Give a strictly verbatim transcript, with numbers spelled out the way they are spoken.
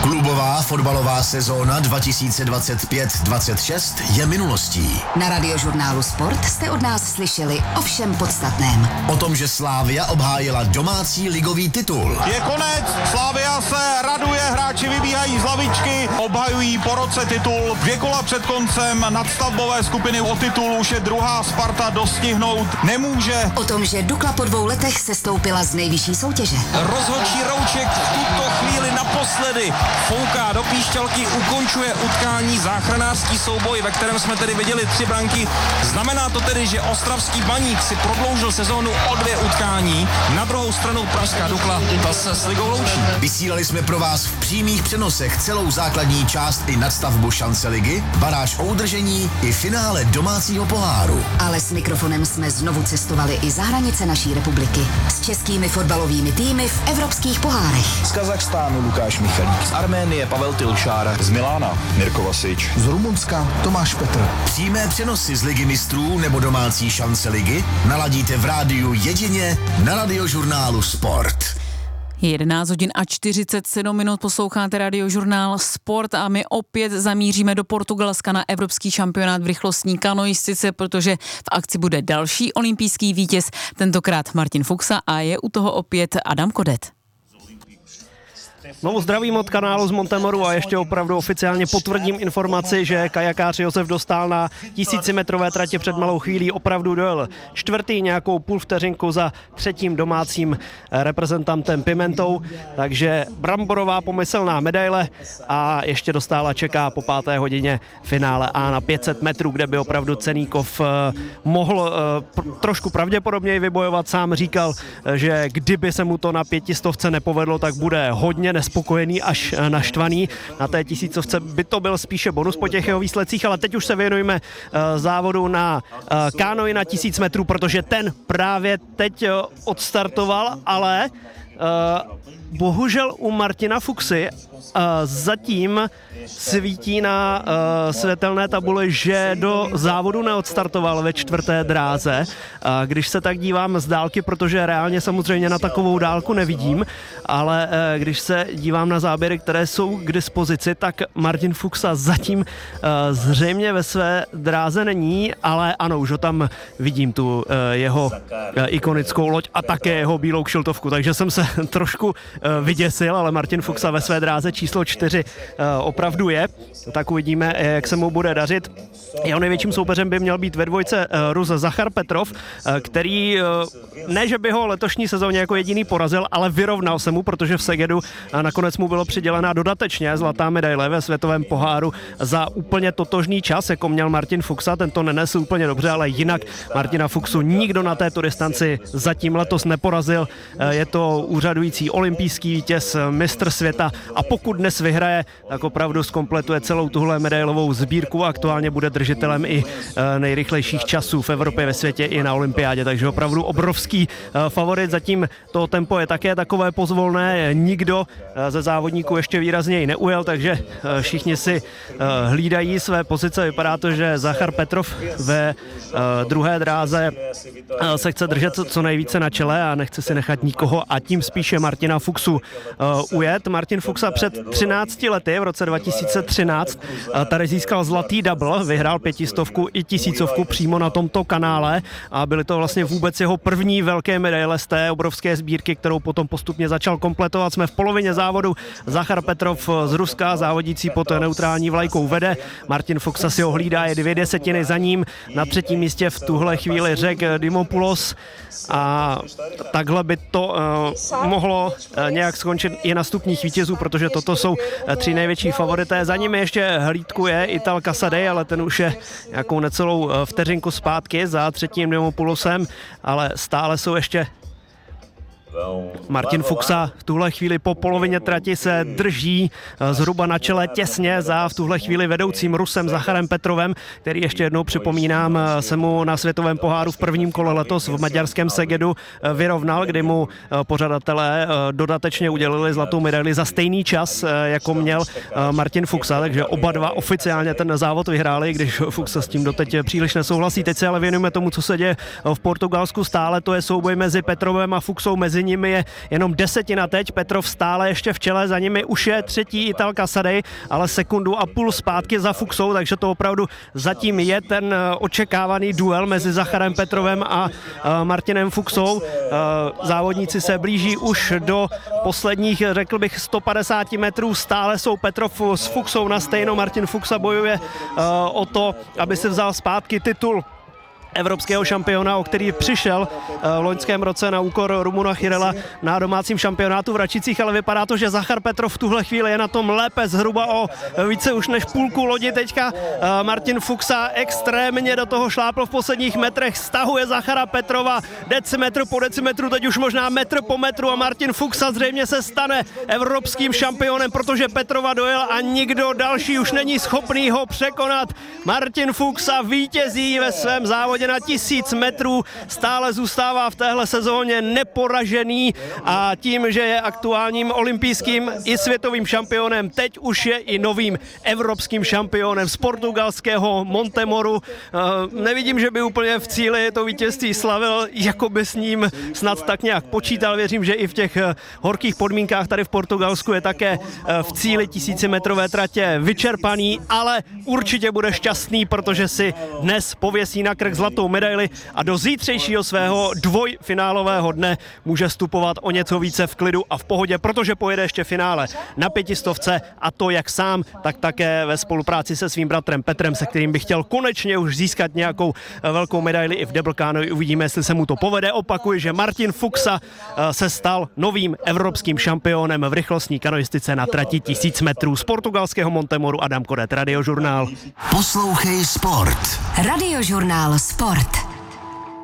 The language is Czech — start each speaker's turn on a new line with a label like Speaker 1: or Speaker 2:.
Speaker 1: Klubová fotbalová sezóna dva tisíce dvacet pět dvacet šest je minulostí.
Speaker 2: Na Radiožurnálu Sport jste od nás slyšeli o všem podstatném.
Speaker 1: O tom, že Slavia obhájila domácí ligový titul.
Speaker 3: Je konec, Slavia se raduje, hráči vybíhají z lavičky, obhajují po roce titul. Dvě kola před koncem nadstavbové skupiny o titul už je druhá Sparta dostihnout nemůže.
Speaker 2: O tom, že Dukla po dvou letech sestoupila z nejvyšší soutěže.
Speaker 4: Rozhodčí Rouček v tuto chvíli naposledy fouká do píšťalky, ukončuje utkání, záchranářský souboj, ve kterém jsme tedy viděli tři branky. Znamená to tedy, že ostravský Baník si prodloužil sezónu o dvě utkání. Na druhou stranu pražská Dukla, ta se s ligou loučí.
Speaker 1: Vysílali jsme pro vás v přímých přenosech celou základní část i nadstavbu šance ligy, baráž o udržení i finále domácího poháru.
Speaker 2: Ale s mikrofonem jsme znovu cestovali i za hranice naší republiky. S českými fotbalovými týmy v evropských pohárech.
Speaker 5: Z Kazachstánu Lukáš Michalík, z Arménie Pavel Tilšár,
Speaker 6: z Milána Mirko Vasič,
Speaker 5: z Rumunska Tomáš Petr.
Speaker 1: Přímé přenosy z Ligy mistrů nebo domácí šance ligy naladíte v rádiu jedině na Radiožurnálu Sport.
Speaker 7: jedenáct hodin a čtyřicet sedm minut posloucháte Radiožurnál Sport a my opět zamíříme do Portugalska na evropský šampionát v rychlostní kanoistice, protože v akci bude další olympijský vítěz, tentokrát Martin Fuchsa a je u toho opět Adam Kodet.
Speaker 8: Znovu zdravím od kanálu z Montemoru a ještě opravdu oficiálně potvrdím informaci, že kajakář Josef Dostál na tisícimetrové tratě před malou chvílí opravdu dojel čtvrtý, nějakou půl vteřinku za třetím domácím reprezentantem Pimentou, takže bramborová pomyslná medaile a ještě Dostála čeká po páté hodině finále A na pět set metrů, kde by opravdu Ceníkov mohl trošku pravděpodobněji vybojovat. Sám říkal, že kdyby se mu to na pětistovce nepovedlo, tak bude hodně nespokojený až naštvaný. Na té tisícovce by to byl spíše bonus po těch jeho výsledcích, ale teď už se věnujeme uh, závodu na uh, kánoi na tisíc metrů, protože ten právě teď uh, odstartoval, ale uh, bohužel u Martina Fuchsy uh, zatím svítí na uh, světelné tabuli, že do závodu neodstartoval ve čtvrté dráze. Uh, když se tak dívám z dálky, protože reálně samozřejmě na takovou dálku nevidím, ale uh, když se dívám na záběry, které jsou k dispozici, tak Martin Fuchsa zatím uh, zřejmě ve své dráze není, ale ano, už ho tam vidím, tu uh, jeho uh, ikonickou loď a také jeho bílou kšiltovku, takže jsem se trošku uh, vyděsil, ale Martin Fuchsa ve své dráze číslo čtyři uh, opravdu je, tak uvidíme, jak se mu bude dařit. Jeho největším soupeřem by měl být ve dvojce uh, Rus Zachar Petrov, uh, který uh, ne, že by ho letošní sezóně jako jediný porazil, ale vyrovnal se mu, protože v Segedu uh, nakonec mu bylo přidělena dodatečně zlatá medaile ve světovém poháru za úplně totožný čas, jako měl Martin Fuchsa, ten to nenesl úplně dobře, ale jinak Martina Fuchsu nikdo na této distanci zatím letos neporazil. Uh, je to úřadující olympijský vítěz, mistr světa a pokud dnes vyhraje, tak opravdu zkompletuje celou tuhle medailovou sbírku a aktuálně bude držitelem i nejrychlejších časů v Evropě, ve světě i na olympiádě, takže opravdu obrovský favorit. Zatím to tempo je také takové pozvolné, nikdo ze závodníků ještě výrazněji neujel, takže všichni si hlídají své pozice. Vypadá to, že Zachar Petrov ve druhé dráze se chce držet co nejvíce na čele a nechce si nechat nikoho a tím spíše Martina Fuchsu ujet. Martin Fuchsa před třinácti lety, v roce dva tisíce třináct, tady získal zlatý double, vyhrál pětistovku i tisícovku přímo na tomto kanále a byly to vlastně vůbec jeho první velké medaile z té obrovské sbírky, kterou potom postupně začal kompletovat. Jsme v polovině závodu, Zachar Petrov z Ruska, závodící pod neutrální vlajkou vede, Martin Fuchsa si ho hlídá, je dvě desetiny za ním, na třetím místě v tuhle chvíli Řek Dimopoulos a takhle by to uh, mohlo uh, nějak skončit i na stupních vítězů, protože toto jsou uh, tři největší favorité. Za nimi ještě hlídkuje Ital Casadei, ale ten už je nějakou necelou uh, vteřinku zpátky za třetím Dimopoulosem, ale stále jsou ještě Martin Fuchsa v tuhle chvíli po polovině trati se drží zhruba na čele těsně za v tuhle chvíli vedoucím Rusem Zacharem Petrovem, který ještě jednou připomínám se mu na světovém poháru v prvním kole letos v maďarském Segedu vyrovnal, kdy mu pořadatelé dodatečně udělili zlatou medaili za stejný čas, jako měl Martin Fuchsa, takže oba dva oficiálně ten závod vyhráli, když Fuchsa s tím doteď příliš nesouhlasí. Teď se ale věnujeme tomu, co se děje v Portugalsku stále, to je souboj mezi Petrovem a Fuchsou, mezi mezi nimi je jenom desetina teď, Petrov stále ještě v čele, za nimi už je třetí Italka Sadej, ale sekundu a půl zpátky za Fuchsou, takže to opravdu zatím je ten očekávaný duel mezi Zacharem Petrovem a Martinem Fuchsou. Závodníci se blíží už do posledních, řekl bych, sto padesát metrů, stále jsou Petrov s Fuchsou na stejno, Martin Fuchsa bojuje o to, aby si vzal zpátky titul evropského šampiona, o který přišel v loňském roce na úkor Rumuna Chirela na domácím šampionátu v Račicích, ale vypadá to, že Zachar Petrov v tuhle chvíli je na tom lépe, zhruba o více už než půlku lodi. Teďka Martin Fuchsa extrémně do toho šlápl v posledních metrech, stahuje Zachara Petrova decimetr po decimetru, teď už možná metr po metru a Martin Fuchsa zřejmě se stane evropským šampionem, protože Petrova dojel a nikdo další už není schopný ho překonat. Martin Fuchsa vítězí ve svém závodě na tisíc metrů, stále zůstává v téhle sezóně neporažený a tím, že je aktuálním olympijským i světovým šampionem, teď už je i novým evropským šampionem z portugalského Montemoru. Nevidím, že by úplně v cíli to vítězství slavil, jako by s ním snad tak nějak počítal. Věřím, že i v těch horkých podmínkách tady v Portugalsku je také v cíli tisícimetrové tratě vyčerpaný, ale určitě bude šťastný, protože si dnes pověsí na krk zlatou medaili a do zítřejšího svého dvojfinálového dne může vstupovat o něco více v klidu a v pohodě, protože pojede ještě finále na pětistovce a to jak sám, tak také ve spolupráci se svým bratrem Petrem, se kterým by chtěl konečně už získat nějakou velkou medaili i v double canoe. Uvidíme, jestli se mu to povede. Opakuji, že Martin Fuchsa se stal novým evropským šampionem v rychlostní kanoistice na trati tisíc metrů. Z portugalského Montemoru Adam Koret, Radiožurnál.
Speaker 1: Poslouchej sport.
Speaker 2: Radiožurnál Sport.